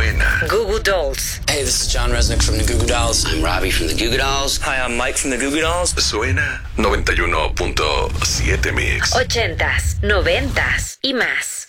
Suena. Goo Goo Dolls. Hey, this is John Resnick from the Goo Goo Dolls. I'm Robbie from the Goo Goo Dolls. Hi, I'm Mike from the Goo Goo Dolls. Suena 91.7 Mix. 80s, 90s y más.